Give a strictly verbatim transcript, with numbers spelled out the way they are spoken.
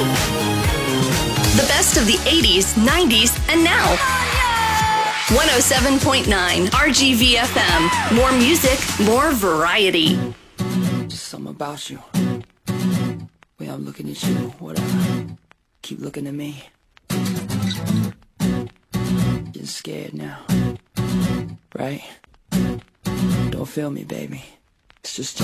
The best of the eighties, nineties, and now. one oh seven point nine R G V F M. More music, more variety. Just something about you. Way I'm looking at you, whatever. Keep looking at me. Getting scared now. Right? Don't feel me, baby. It's just